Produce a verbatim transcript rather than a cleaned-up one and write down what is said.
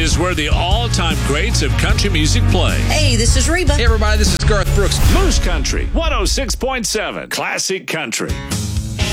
is where the all-time greats of country music play. Hey, this is Reba. Hey, everybody, this is Garth Brooks. Moose Country, one oh six point seven, Classic Country.